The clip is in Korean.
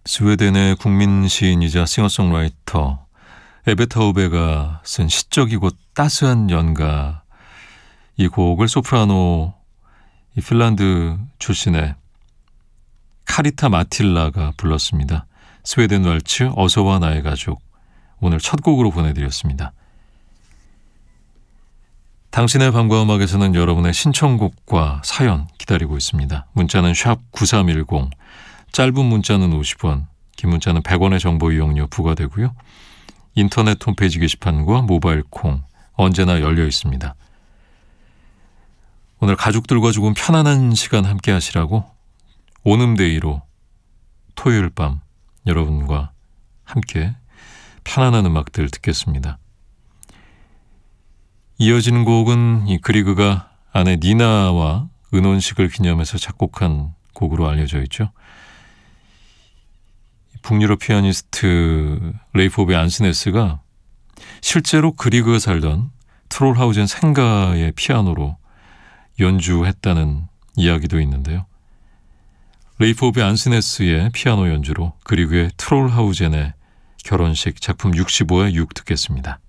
스웨덴의 국민 시인이자 싱어송라이터 에베타우베가 쓴 시적이고 따스한 연가, 이 곡을 소프라노 이 핀란드 출신의 카리타 마틸라가 불렀습니다. 스웨덴 왈츠 어서와 나의 가족, 오늘 첫 곡으로 보내드렸습니다. 당신의 밤과 음악에서는 여러분의 신청곡과 사연 기다리고 있습니다. 문자는 샵 9310, 짧은 문자는 50원, 긴 문자는 100원의 정보 이용료 부과되고요. 인터넷 홈페이지 게시판과 모바일 콩 언제나 열려 있습니다. 오늘 가족들과 조금 편안한 시간 함께 하시라고 오눔데이로 토요일 밤 여러분과 함께 편안한 음악들 듣겠습니다. 이어지는 곡은 이 그리그가 아내 니나와 은혼식을 기념해서 작곡한 곡으로 알려져 있죠. 북유럽 피아니스트 레이포베 안스네스가 실제로 그리그가 살던 트롤하우젠 생가의 피아노로 연주했다는 이야기도 있는데요. 레이포베 안스네스의 피아노 연주로 그리그의 트롤하우젠의 결혼식 작품 65의 6 듣겠습니다.